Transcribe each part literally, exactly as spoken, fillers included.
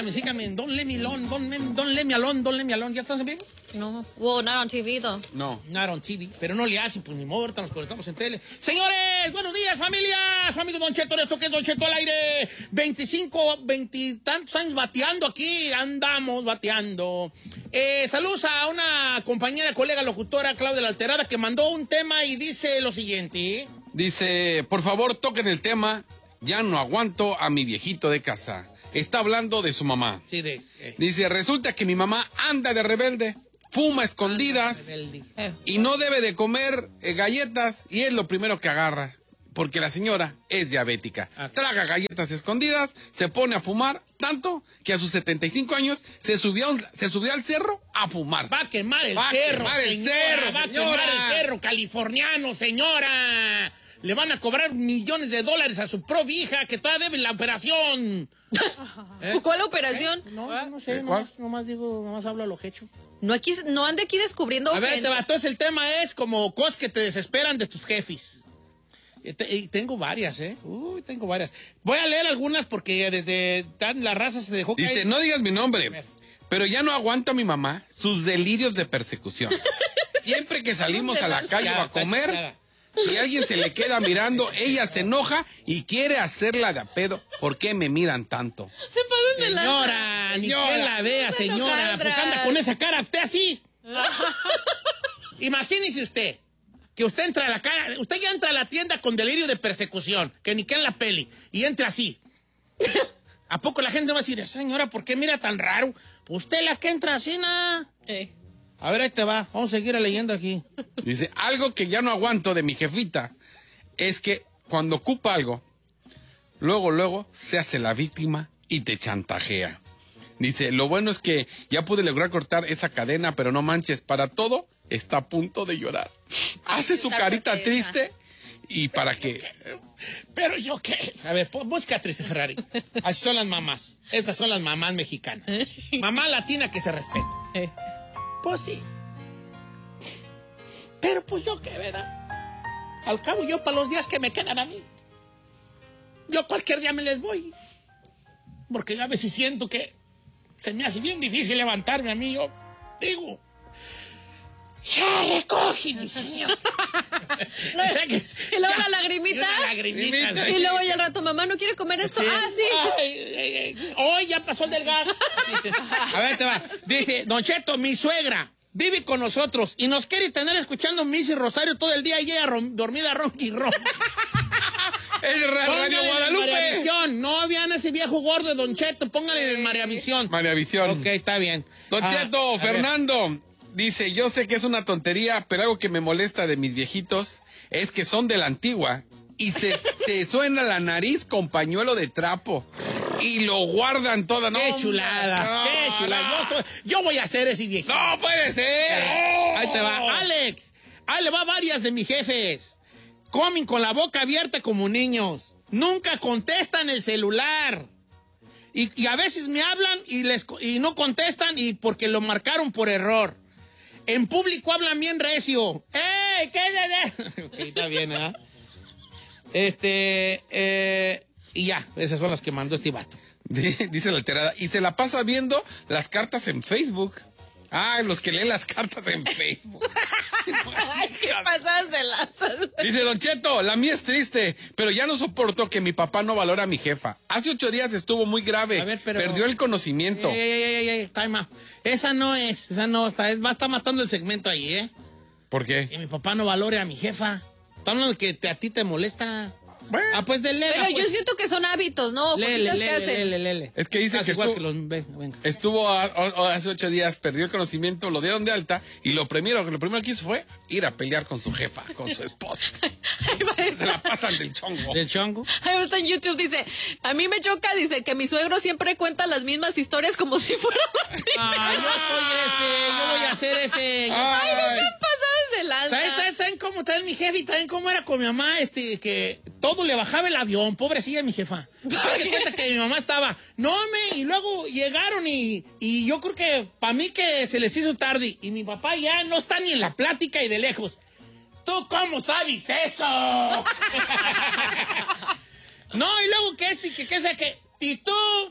sígame, sígame. Don't let me alone, don't, don't let me alone, don't let me alone. ¿Ya estás en vivo? No. Well, not on T V, though. No. Not on T V. Pero no le hace, pues ni modo, ahorita nos conectamos en tele. Señores, buenos días, familia. Su amigo Don Cheto, esto que es Don Cheto al aire. veinticinco, veintitantos años bateando aquí. Andamos bateando. Eh, saludos a una compañera, colega, locutora, Claudia La Alterada, que mandó un tema y dice lo siguiente. Dice, por favor, toquen el tema. Ya no aguanto a mi viejito de casa. Está hablando de su mamá. Sí, de... Eh. Dice, resulta que mi mamá anda de rebelde, fuma a escondidas y no debe de comer eh, galletas y es lo primero que agarra. Porque la señora es diabética. Okay. Traga galletas escondidas, se pone a fumar tanto que a sus setenta y cinco años se subió, se subió al cerro a fumar. Va a quemar el va cerro, a quemar el señora, cerro, va señora. a quemar el cerro californiano, señora. Le van a cobrar millones de dólares a su pro hija que todavía debe la operación. ¿Eh? ¿Cuál operación? ¿Eh? No, no sé, nomás, nomás digo, nomás hablo a lo hecho. No, aquí, no ande aquí descubriendo. A ver, te va, entonces el tema es como cosas que te desesperan de tus jefes. Y tengo varias, ¿eh? Uy, tengo varias. Voy a leer algunas porque desde tan la raza se dejó caer. Dice, no digas mi nombre, pero ya no aguanto a mi mamá sus delirios de persecución. Siempre que salimos a la calle o a comer, si alguien se le queda mirando, ella se enoja y quiere hacerla de a pedo. ¿Por qué me miran tanto? Se pasan de la... Señora, ni que la vea, señora. Pues anda con esa cara, usted así. Imagínese usted. Que usted entra a la cara, usted ya entra a la tienda con delirio de persecución, que ni que en la peli, y entra así. ¿A poco la gente va a decir, señora, por qué mira tan raro? Pues usted la que entra así, nada. Eh. A ver, ahí te va, vamos a seguir leyendo aquí. Dice, algo que ya no aguanto de mi jefita es que cuando ocupa algo, luego, luego se hace la víctima y te chantajea. Dice, lo bueno es que ya pude lograr cortar esa cadena, pero no manches, para todo está a punto de llorar. Hace su carita triste y para que... Pero yo qué. A ver, busca triste, Ferrari. Así son las mamás. Estas son las mamás mexicanas. Mamá latina que se respeta. Pues sí. Pero pues yo qué, ¿verdad? Al cabo yo para los días que me quedan a mí. Yo cualquier día me les voy. Porque a veces siento que se me hace bien difícil levantarme a mí. Yo digo... ¡Ya recoge, mi señor! No, y luego la lagrimita. Y, una lagrimita, y luego ya al rato, mamá, ¿no quiere comer esto? Sí. Ah, sí. Ay, ay, ay. Hoy ya pasó el del gas. A ver, te va. Dice, Don Cheto, mi suegra vive con nosotros y nos quiere tener escuchando Missy Rosario todo el día y ella rom, dormida ronqui ron. ¡Es Radio Guadalupe! Mariavisión. No vean ese viejo gordo de Don Cheto, póngale en Mariavisión. Mariavisión. Ok, está bien. Don ah, Cheto, Fernando... Ver. Dice, yo sé que es una tontería, pero algo que me molesta de mis viejitos es que son de la antigua y se, se suena la nariz con pañuelo de trapo y lo guardan toda. ¡Qué no, chulada! No, ¡Qué chulada! No. Yo, soy, yo voy a ser ese viejito. ¡No puede ser! Oh. Ahí te va. Alex, ahí le va varias de mis jefes. Comen con la boca abierta como niños. Nunca contestan el celular. Y, y a veces me hablan y, les, y no contestan y porque lo marcaron por error. En público hablan bien recio. ¡Ey! ¿Qué es eso? Okay, está bien, ¿eh? Este, eh, y ya, esas son las que mandó este vato. Dice la alterada, y se la pasa viendo las cartas en Facebook. Ah, los que leen las cartas en Facebook. ¿Qué pasas de lanzas? Dice Don Cheto, la mía es triste, pero ya no soporto que mi papá no valora a mi jefa. Hace ocho días estuvo muy grave, a ver, pero... perdió el conocimiento. Ey, ey, ey, ey, time out. Esa no es, esa no, está, va a estar matando el segmento ahí, ¿eh? ¿Por qué? Que mi papá no valore a mi jefa. Está hablando de que te, a ti te molesta. Bueno. Ah, pues de lele. Pero pues. yo siento que son hábitos, ¿no? Lele, Cositas lele, que hacen. lele, lele. Es que dice Casi que igual estuvo, que los, venga. estuvo a, a, hace ocho días, perdió el conocimiento, lo dieron de alta y lo primero, lo primero que hizo fue ir a pelear con su jefa, con su esposa. Se la pasan del chongo. ¿Del chongo? Ahí está en YouTube, dice, a mí me choca, dice, que mi suegro siempre cuenta las mismas historias como si fuera la primera. Ah, yo soy ese, yo voy a ser ese. Yo... Ay, no sean pasados de lanza. ¿Saben, saben, saben cómo, saben mi jefe y saben cómo era con mi mamá? Este, que todo le bajaba el avión, pobrecilla mi jefa. Me cuenta que mi mamá estaba, no me, y luego llegaron y, y yo creo que para mí que se les hizo tarde y mi papá ya no está ni en la plática y de lejos. ¿Tú cómo sabes eso? No, y luego que este, que que sé que, y tú, ¿Cómo te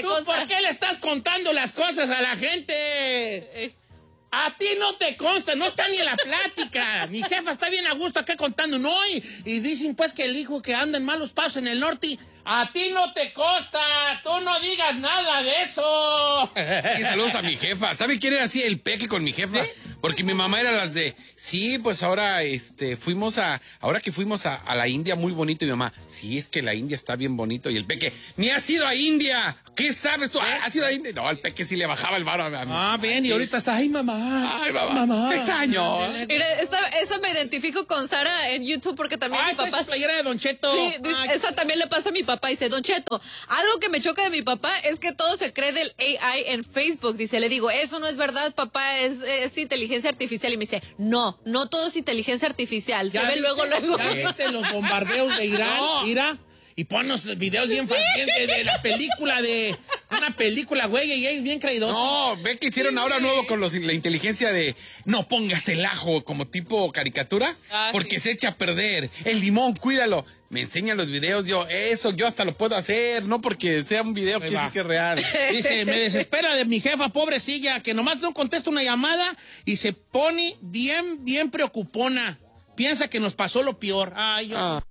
¿Tú cosa. por qué le estás contando las cosas a la gente? A ti no te consta, no está ni en la plática. Mi jefa está bien a gusto acá contando, ¿no? Y, y dicen pues que el hijo que anda en malos pasos en el norte. A ti no te consta, tú no digas nada de eso. Y saludos a mi jefa. ¿Sabe quién era así el peque con mi jefa? ¿Sí? Porque mi mamá era las de, sí, pues ahora este fuimos a, ahora que fuimos a, a la India, muy bonito. Y mi mamá, sí, es que la India está bien bonito. Y el peque, ni has ido a India. ¿Qué sabes tú? ¿Has ido a India? No, el peque sí le bajaba el varo a mi. Ah, bien, y ahorita está, ay, mamá. Ay, mamá. Mamá. Te extraño. Mira, esta, eso me identifico con Sara en YouTube porque también Ay, mi papá... es playera de Don Cheto. Sí, Ay. esa también le pasa a mi papá. Dice, Don Cheto, algo que me choca de mi papá es que todo se cree del A I en Facebook. Dice, le digo, eso no es verdad, papá, es, es inteligencia artificial. Y me dice, no, no todo es inteligencia artificial. Se ve viste, luego, luego. ¿Ya viste los bombardeos de Irán? No. Mira. Y ponnos videos bien fastidientes de la película de... Una película, güey, y es bien creído. No, ve que hicieron Sí, ahora sí. nuevo con los, la inteligencia de no pongas el ajo como tipo caricatura, Ah, porque sí. se echa a perder. El limón, cuídalo. Me enseñan los videos, yo, eso, yo hasta lo puedo hacer, no porque sea un video Ahí que va. sí que es real. Dice, me desespera de mi jefa, pobrecilla, que nomás no contesta una llamada y se pone bien, bien preocupona. Piensa que nos pasó lo peor. Ay, yo... Ah.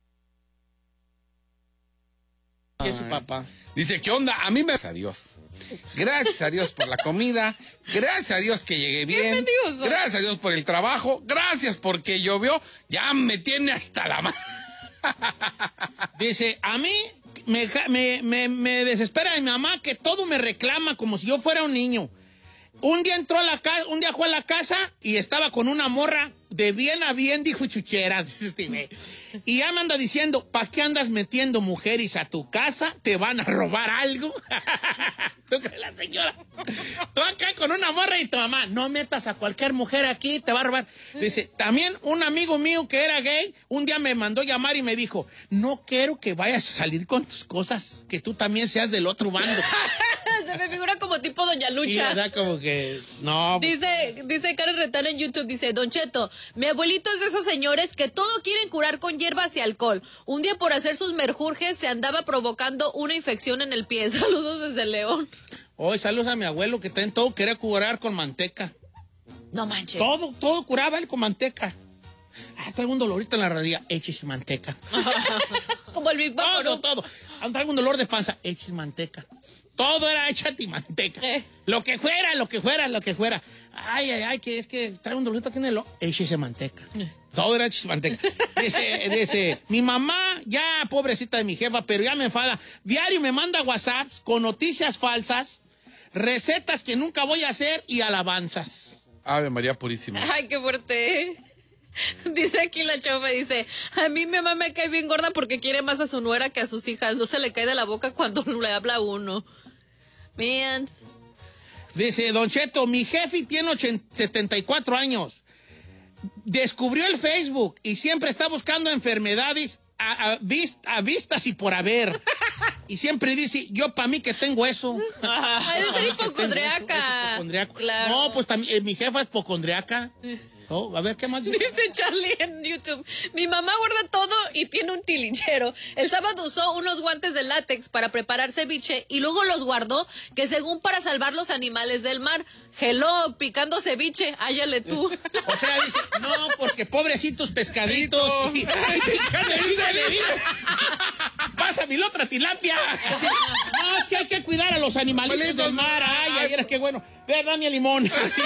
Y ese papá. Dice, ¿qué onda? A mí me... Gracias a Dios. Gracias a Dios por la comida. Gracias a Dios que llegué bien. mendigos son? Gracias a Dios por el trabajo. Gracias porque llovió. Ya me tiene hasta la mano. Dice, a mí me, me, me, me desespera mi mamá que todo me reclama como si yo fuera un niño. Un día entró a la casa, un día fue a la casa y estaba con una morra de bien a bien, dijo chucheras, dice este güey. Y ya me anda diciendo, ¿para qué andas metiendo mujeres a tu casa? ¿Te van a robar algo? ¿Tú crees la señora? Tú acá con una morra y tu mamá, no metas a cualquier mujer aquí, te va a robar. Dice, también un amigo mío que era gay, un día me mandó llamar y me dijo, no quiero que vayas a salir con tus cosas, que tú también seas del otro bando. Se me figura como tipo Doña Y, Lucha. o sea, como que, no. Dice, dice Karen Retana en YouTube, dice, Don Cheto, mi abuelito es de esos señores que todo quieren curar con hierbas y alcohol. Un día por hacer sus merjurjes se andaba provocando una infección en el pie. Saludos desde León. Hoy saludos a mi abuelo que en todo quería curar con manteca. No manches. Todo, todo curaba él con manteca. Ah, traigo un dolorito en la rodilla, échese manteca. Como el Big Bang. Todo, ¿no? todo. Ah, traigo un dolor de panza, échese manteca. Todo era échate manteca. Eh. Lo que fuera, lo que fuera, lo que fuera. Ay, ay, ay, que es que traigo un dolorito aquí en el ojo, échese manteca. Eh. Todo era échese manteca. Dice, dice, mi mamá, ya pobrecita de mi jefa, pero ya me enfada. Diario me manda WhatsApps con noticias falsas, recetas que nunca voy a hacer y alabanzas. Ave María Purísima. Ay, qué fuerte. Dice aquí la chofa, dice, a mí mi mamá me cae bien gorda porque quiere más a su nuera que a sus hijas. No se le cae de la boca cuando le habla a uno. Man. Dice, Don Cheto, mi jefe tiene ochenta, setenta y cuatro años. Descubrió el Facebook y siempre está buscando enfermedades a, a, vist, a vistas y por haber. Y siempre dice, yo para mí que tengo eso. Ay, debe ser hipocondriaca. Claro. No, pues también, eh, mi jefa es hipocondriaca. Oh, a ver, ¿qué más dice? Dice Charlie en YouTube, mi mamá guarda todo y tiene un tilichero. El sábado usó unos guantes de látex para preparar ceviche y luego los guardó, que según para salvar los animales del mar. Hello, picando ceviche, hállale tú. O sea, dice, no, porque pobrecitos pescaditos. Y, ay, picando el hígado de vida. Pásame la otra tilapia. Así, no, es que hay que cuidar a los animalitos del mar. Ay, ay, era que bueno. Ve, dame el limón. Así.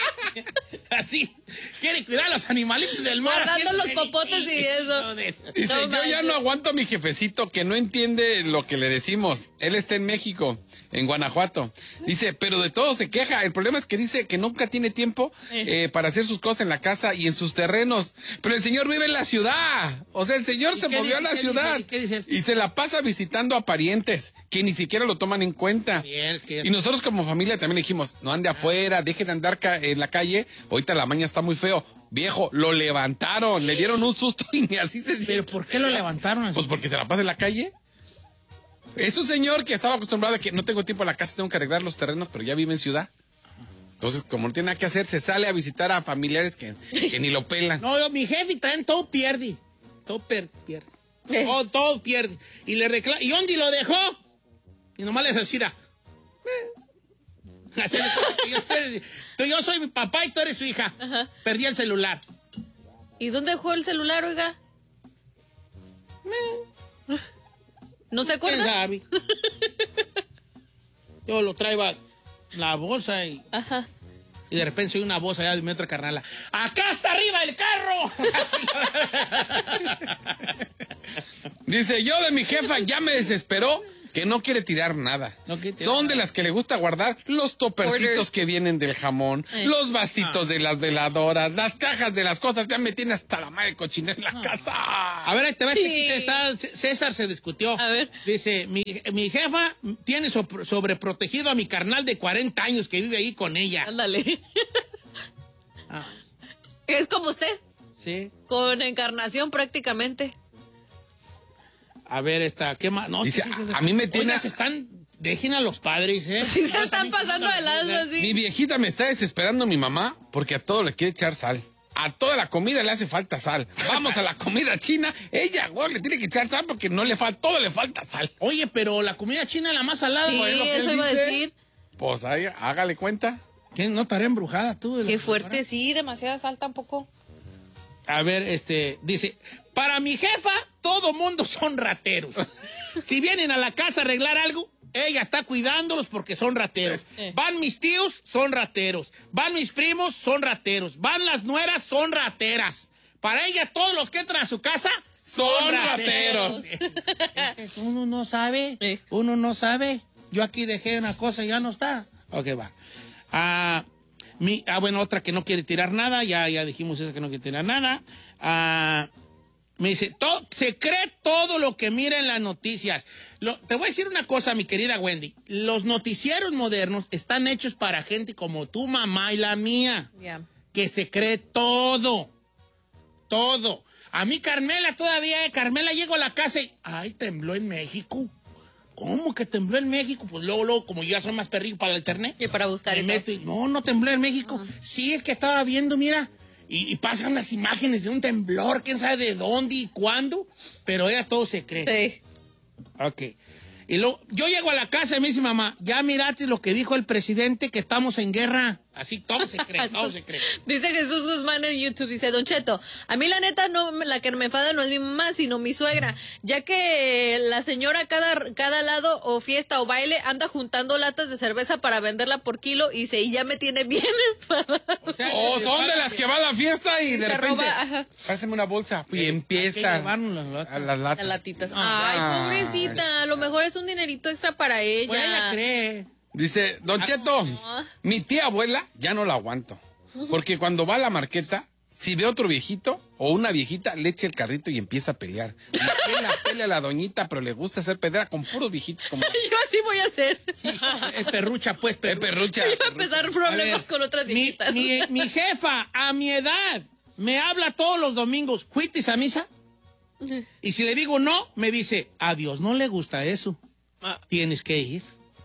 Así. Quiere cuidar a los animalitos del mar. Guardando los popotes y eso. Dice, No yo ya manches. no aguanto a mi jefecito que no entiende lo que le decimos. Él está en México, en Guanajuato. Dice, pero de todo se queja. El problema es que dice que nunca tiene tiempo eh, para hacer sus cosas en la casa y en sus terrenos. Pero el señor vive en la ciudad. O sea, el señor ¿Y se qué movió dice, a la qué ciudad. dice, qué dice él? Y se la pasa visitando a parientes que ni siquiera lo toman en cuenta. Bien, es que- Y nosotros como familia también le dijimos, no ande afuera, deje de andar ca- en la calle. Ahorita la mañana está muy feo. Viejo, lo levantaron, le dieron un susto y ni así se ¿Pero siente. por qué lo levantaron así? Pues porque se la pasa en la calle. Es un señor que estaba acostumbrado a que no tengo tiempo en la casa, tengo que arreglar los terrenos, pero ya vive en ciudad. Entonces, como no tiene nada que hacer, se sale a visitar a familiares que, que ni lo pelan. No, yo, mi jefe también todo pierde. Todo per- pierde. Eh. Todo, todo pierde. Y le reclama. ¿Y dónde lo dejó? Y nomás le decís, mira. Yo, tú, yo soy mi papá y tú eres su hija. Ajá. Perdí el celular. ¿Y dónde dejó el celular, oiga? ¿No se acuerda? Gaby. Yo lo traigo a la bolsa y... Ajá. Y de repente soy una voz allá de mi otra carnala. ¡Acá está arriba el carro! Dice, yo de mi jefa ya me desesperó que no quiere tirar nada. No quiere tirar Son nada. De las que le gusta guardar los topercitos Orders. Que vienen del jamón, eh. los vasitos ah. de las veladoras, las cajas de las cosas. Ya me tiene hasta la madre cochinera en la ah. casa. A ver, te ves sí. que está, César se discutió. A ver. Dice, mi, mi jefa tiene sobre, sobreprotegido a mi carnal de cuarenta años que vive ahí con ella. Ándale. ah. ¿Es como usted? Sí. Con encarnación prácticamente. A ver, esta, ¿qué más? No, dice, sí, sí, sí, a mí me tiene... Oiga, se están... Dejen a los padres, ¿eh? Sí, se están pasando de lanza, así. Mi viejita me está desesperando mi mamá porque a todo le quiere echar sal. A toda la comida le hace falta sal. Vamos a la comida china, ella, güey, le tiene que echar sal porque no le falta, todo le falta sal. Oye, pero la comida china es la más salada. Sí, güey, lo que eso iba dice. A decir. Pues ahí, hágale cuenta. ¿Qué? ¿No estaré embrujada tú? Qué fuerte, sí, demasiada sal tampoco. A ver, este, dice, para mi jefa, todo mundo son rateros. Si vienen a la casa a arreglar algo, ella está cuidándolos porque son rateros. Eh. Van mis tíos, son rateros. Van mis primos, son rateros. Van las nueras, son rateras. Para ella, todos los que entran a su casa, son, son rateros. rateros. Uno no sabe, eh. uno no sabe. Yo aquí dejé una cosa y ya no está. Ok, va. Ah... Mi, ah, bueno, otra que no quiere tirar nada, ya, ya dijimos esa que no quiere tirar nada. Ah, me dice, to, se cree todo lo que mira en las noticias. Lo, te voy a decir una cosa, mi querida Wendy. Los noticieros modernos están hechos para gente como tu mamá y la mía. Yeah. Que se cree todo. Todo. A mí Carmela todavía, eh, Carmela llegó a la casa y, ay, tembló en México. ¿Cómo que tembló en México? Pues luego, luego, como yo ya soy más perrillo para el internet. Y para buscar me meto y, no, no tembló en México. Uh-huh. Sí, es que estaba viendo, mira, y, y pasan las imágenes de un temblor, quién sabe de dónde y cuándo, pero ella todo se cree. Sí. Ok. Y luego, yo llego a la casa y me dice mamá, ya miraste lo que dijo el presidente, que estamos en guerra. Así todo se cree, todo se cree. Dice Jesús Guzmán en YouTube, dice, Don Cheto, a mí la neta no, la que me enfada no es mi mamá, sino mi suegra, ya que la señora cada, cada lado o fiesta o baile anda juntando latas de cerveza para venderla por kilo y se, y ya me tiene bien enfadada. O sea, oh, son de las que van a la fiesta y de se repente, roba, pásame una bolsa y eh, empiezan a las, a las latas. Las latitas. Ay, Ay, pobrecita, a lo mejor es un dinerito extra para ella. Pues ella cree. Dice, Don Cheto, mi tía abuela ya no la aguanto. Porque cuando va a la marqueta, si ve otro viejito o una viejita, le echa el carrito y empieza a pelear. Y pela, pelea a la doñita, pero le gusta hacer pedra con puros viejitos como... Yo así voy a hacer. Es perrucha, pues, perrucha. Es perrucha. Yo voy a empezar problemas ver, con otras viejitas. Mi, mi, mi jefa, a mi edad, me habla todos los domingos, ¿fuiste a misa? Y si le digo no, me dice, a Dios no le gusta eso. Ah. Tienes que ir.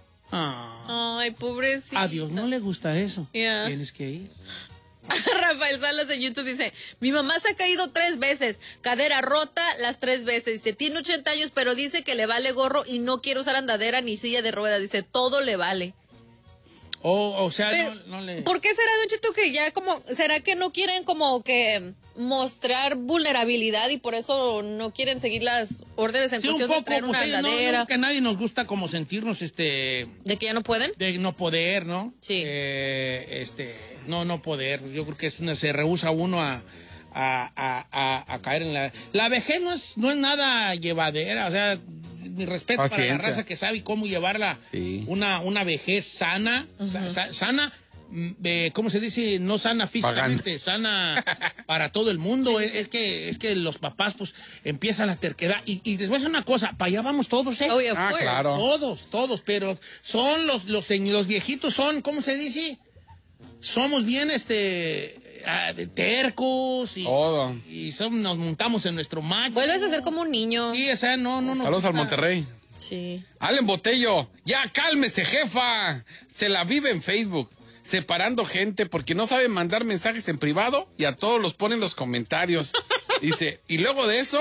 Ah. Ay, pobrecita. A Dios no le gusta eso. Yeah. Tienes que ir. Rafael Salas en YouTube dice, mi mamá se ha caído tres veces, cadera rota las tres veces, dice, tiene ochenta años, pero dice que le vale gorro y no quiere usar andadera ni silla de ruedas, dice, todo le vale. Oh, o sea, pero, no, no le... ¿por qué será, Don Cheto, que ya como, será que no quieren como que mostrar vulnerabilidad y por eso no quieren seguir las órdenes en sí, cuestión un poco, de traer una pues, andadera? No, no, que a nadie nos gusta como sentirnos, este... ¿De que ya no pueden? De no poder, ¿no? Sí. Eh, este, no, no poder. Yo creo que es una, se rehúsa uno a, a, a, a, a caer en la... La vejez no es, no es nada llevadera, o sea... Mi respeto Paciencia. Para la raza que sabe cómo llevarla sí. una, una vejez sana, uh-huh. sa, sana, eh, ¿cómo se dice? No sana físicamente, Pagan. Sana para todo el mundo. Sí. Es, es que es que los papás pues empiezan la terquedad. Y, y les voy a decir una cosa, para allá vamos todos, ¿eh? Oh, ah, claro. Todos, todos, pero son los, los, los viejitos son, ¿cómo se dice? Somos bien, este... de tercos y, Todo. y son, nos montamos en nuestro macho. Vuelves a ser como un niño. Sí, o sea, no, no, no. Saludos al Monterrey. Sí. Allen Botello, ya cálmese, jefa. Se la vive en Facebook, separando gente porque no sabe mandar mensajes en privado y a todos los pone en los comentarios. Dice, y luego de eso,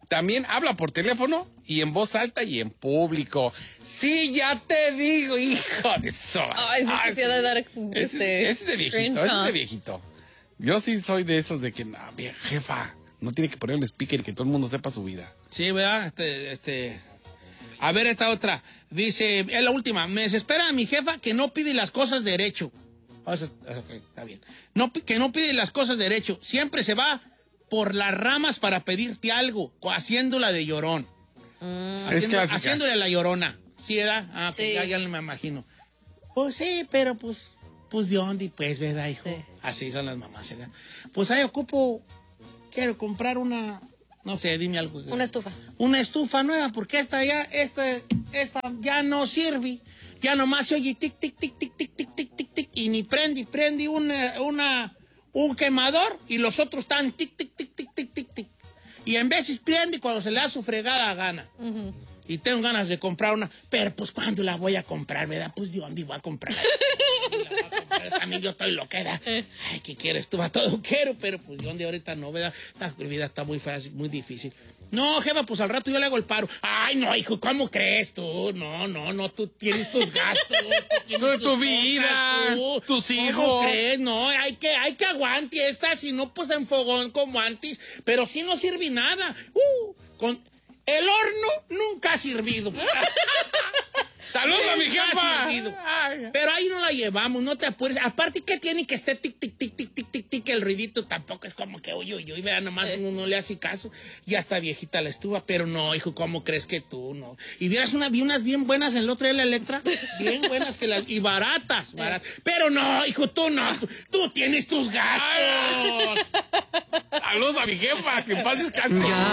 también habla por teléfono y en voz alta y en público. Sí, ya te digo, hijo de eso. Ay, sí, Ay, sí, sí, ha de dar, Ese, este, ese es de viejito, cringe, ese es ¿no? de viejito. Yo sí soy de esos de que, no, bien, jefa, no tiene que poner el speaker y que todo el mundo sepa su vida. Sí, ¿verdad? Este, este... A ver, esta otra. Dice, es la última. Me desespera a mi jefa que no pide las cosas derecho. Oh, eso, okay, está bien. No, que no pide las cosas derecho. Siempre se va por las ramas para pedirte algo, haciéndola de llorón. Mm. Es Haciendo, clásica. haciéndole la llorona. ¿Sí, edad? Ah, Sí. ya, ya me imagino. Pues sí, pero pues, pues de dónde, pues, ¿verdad, hijo? Sí. Así son las mamás, ¿verdad? Pues ahí ocupo, quiero comprar una, no sé, dime algo. Una estufa. Una estufa nueva, porque esta ya, esta, esta ya no sirve. Ya nomás se oye tic, tic, tic, tic, tic, tic, tic, tic, tic, y ni prende, prende una, una, un quemador y los otros están tic, tic, tic, tic, tic, tic, tic. Y en veces prende cuando se le da su fregada gana. Uh-huh. Y tengo ganas de comprar una, pero pues ¿cuándo la voy a comprar, verdad? Pues ¿de dónde voy a comprar? La voy a comprar, también yo estoy loquera. Ay, ¿qué quieres tú? A todo quiero, pero pues ¿de dónde ahorita no, verdad? La vida está muy fácil, muy difícil. No, jefa, pues al rato yo le hago el paro. Ay, no, hijo, ¿cómo crees tú? No, no, no, tú tienes tus gastos. Tú tienes Tu vida, tú. tus ¿Cómo hijos. crees? No, hay que, hay que aguante esta, si no, pues en fogón como antes. Pero sí no sirve nada. Uh, con... El horno nunca ha servido. ¡Saludos a mi Nunca ha jefa! servido. Ay. Pero ahí no la llevamos, no te apures. Aparte, ¿qué tiene que esté tic, tic, tic, tic, tic, tic, tic? El ruidito tampoco es como que, uy, uy, uy, vea, nomás uno no le hace caso. Ya está viejita la estufa, pero no, hijo, ¿cómo crees que tú, no? Y vieras una, vi unas bien buenas en el otro día de la Electra, bien buenas que las, y baratas, baratas. Pero no, hijo, tú no, tú, tú tienes tus gastos. ¡Saludos a mi jefa! ¡Que en paz descanse!